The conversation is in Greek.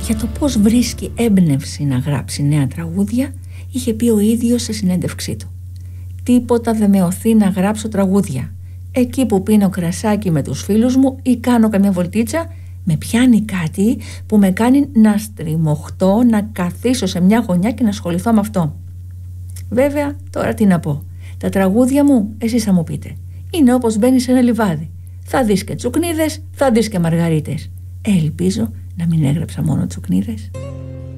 Για το πώς βρίσκει έμπνευση να γράψει νέα τραγούδια, είχε πει ο ίδιος σε συνέντευξή του. «Τίποτα δεν με οθεί να γράψω τραγούδια. Εκεί που πίνω κρασάκι με τους φίλους μου ή κάνω καμιά βολτίτσα, με πιάνει κάτι που με κάνει να στριμωχτώ, να καθίσω σε μια γωνιά και να ασχοληθώ με αυτό. Βέβαια, τώρα τι να πω. Τα τραγούδια μου, εσείς θα μου πείτε, είναι όπως μπαίνεις σε ένα λιβάδι. Θα δεις και τσουκνίδες, θα δεις και μαργαρίτες. Ελπίζω να μην έγραψα μόνο τσουκνίδες».